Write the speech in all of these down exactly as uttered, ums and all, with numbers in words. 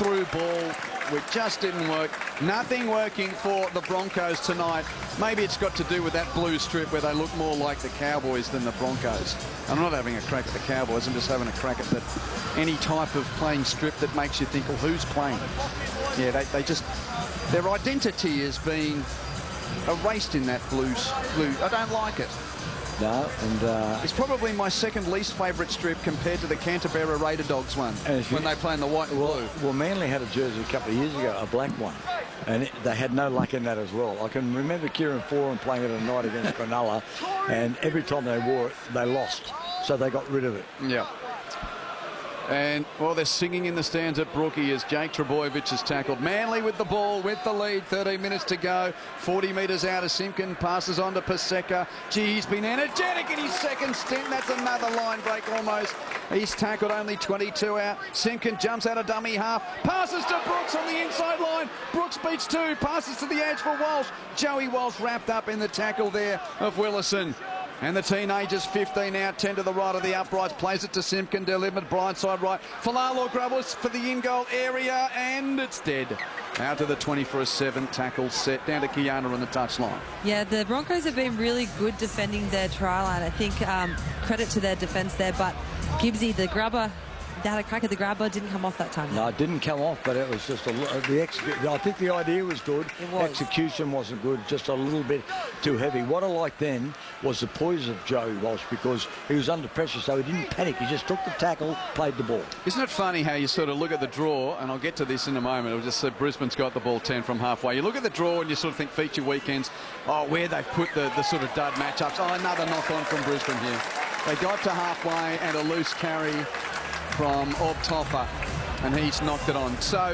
through ball, which just didn't work. Nothing working for the Broncos tonight. Maybe it's got to do with that blue strip where they look more like the Cowboys than the Broncos. I'm not having a crack at the Cowboys, I'm just having a crack at the, any type of playing strip that makes you think, well, who's playing? Yeah, they, they just, their identity is being erased in that blue, blue. I don't like it. No, and uh, it's probably my second least favourite strip compared to the Canterbury Raider Dogs one when they play in the white and well, blue. Well, Manly had a jersey a couple of years ago, a black one, and it, they had no luck in that as well. I can remember Kieran Foran playing it at night against Cronulla, and every time they wore it, they lost, so they got rid of it. Yeah. And, well, they're singing in the stands at Brookie as Jake Trbojevic has tackled. Manly with the ball, with the lead, thirteen minutes to go. forty metres out as Simpkin passes on to Paseka. Gee, he's been energetic in his second stint. That's another line break almost. He's tackled only twenty-two out. Simpkin jumps out of dummy half. Passes to Brooks on the inside line. Brooks beats two. Passes to the edge for Walsh. Joey Walsh wrapped up in the tackle there of Willison. And the teenagers fifteen out, ten to the right of the uprights, plays it to Simpkin, delivered blindside right. Falalo Grubbers for the in-goal area, and it's dead. Out to the twenty for a seven, tackle set, down to Kiana on the touchline. Yeah, the Broncos have been really good defending their try line. I think um, credit to their defence there, but Gibbsy, the grubber, they had a crack at the grabber, didn't come off that time. No, it didn't come off, but it was just a the ex I think the idea was good. It was. Execution wasn't good, just a little bit too heavy. What I liked then was the poise of Joey Walsh, because he was under pressure, so he didn't panic. He just took the tackle, played the ball. Isn't it funny how you sort of look at the draw, and I'll get to this in a moment. I'll just say Brisbane's got the ball ten from halfway. You look at the draw and you sort of think feature weekends, oh, where they've put the, the sort of dud matchups. Oh, another knock on from Brisbane here. They got to halfway and a loose carry from Ob Toffa, and he's knocked it on. So,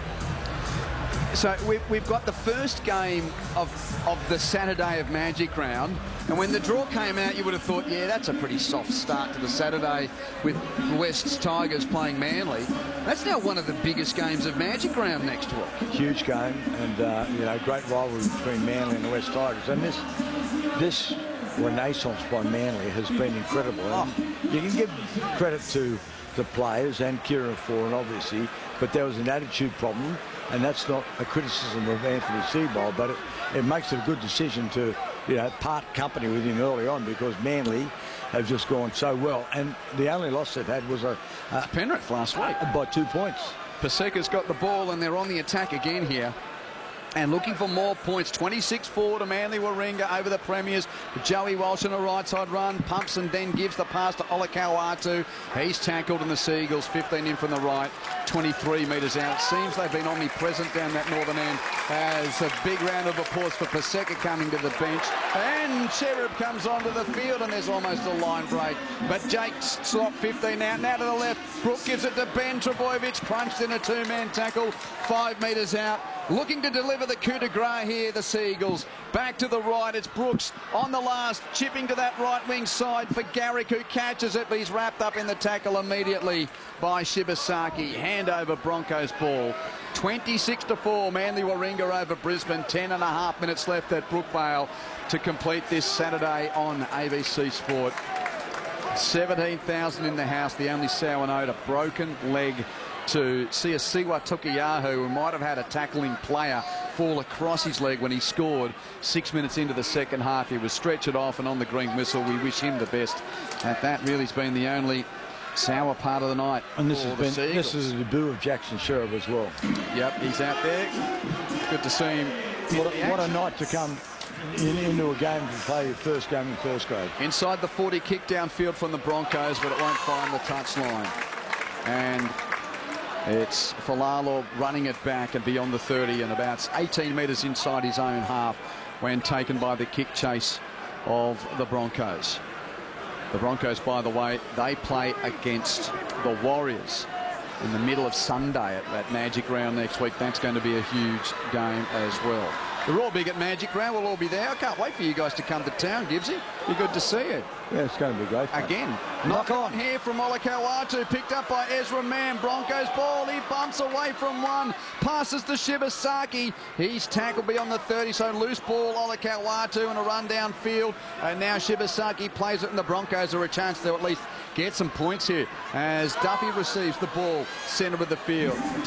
so we've, we've got the first game of, of the Saturday of Magic Round, and when the draw came out, you would have thought, yeah, that's a pretty soft start to the Saturday with West's Tigers playing Manly. That's now one of the biggest games of Magic Round next week. Huge game, and uh, you know, great rivalry between Manly and the West Tigers, and this this renaissance by Manly has been incredible. Oh. You can give credit to the players and Kieran Foran, obviously, but there was an attitude problem, and that's not a criticism of Anthony Seibold, but it, it makes it a good decision to, you know, part company with him early on, because Manly have just gone so well, and the only loss they've had was a, a Penrith last week by two points. Paseka's got the ball, and they're on the attack again here. And looking for more points. twenty-six four to Manly Warringah over the Premiers. Joey Walsh on a right side run. Pumps and then gives the pass to Olakau'atu. He's tackled, and the Seagulls fifteen in from the right. twenty-three metres out. Seems they've been omnipresent down that northern end. As a big round of applause for Paseka coming to the bench. And Cherub comes onto the field, and there's almost a line break. But Jake Slot fifteen out. Now to the left. Brook gives it to Ben Trbojevic. Crunched in a two-man tackle. Five metres out. Looking to deliver the coup de grace here, the Seagulls. Back to the right, it's Brooks on the last, chipping to that right wing side for Garrick, who catches it, but he's wrapped up in the tackle immediately by Shibasaki. Handover Broncos ball. twenty-six to four, Manly Warringah over Brisbane. Ten and a half minutes left at Brookvale to complete this Saturday on A B C Sport. seventeen thousand in the house, the only sour note, a broken leg to Siasiwa Tukiyahu, who might have had a tackling player fall across his leg when he scored. Six minutes into the second half, he was stretchered off and on the green whistle. We wish him the best. And that really has been the only sour part of the night. And this for has the been Seagulls. this is the debut of Jackson Sherriff as well. Yep, he's out there. Good to see him. What a, what a night to come in, into a game to play your first game in first grade. Inside the forty, kick downfield from the Broncos, but it won't find the touchline. And it's Falalo running it back and beyond the thirty, and about eighteen metres inside his own half when taken by the kick chase of the Broncos. The Broncos, by the way, they play against the Warriors in the middle of Sunday at that Magic Round next week. That's going to be a huge game as well. We're all big at Magic Round. We'll all be there. I can't wait for you guys to come to town, Gibbsy. Be good to see you. Yeah, it's going to be great fun. Again, Knock knock on. on here from Olakau'atu, picked up by Ezra Mann. Broncos ball, he bumps away from one, passes to Shibasaki. He's tackled beyond the thirty, so loose ball, Olakau'atu, and a run downfield. And now Shibasaki plays it, and the Broncos are a chance to at least get some points here as Duffy receives the ball, centre of the field.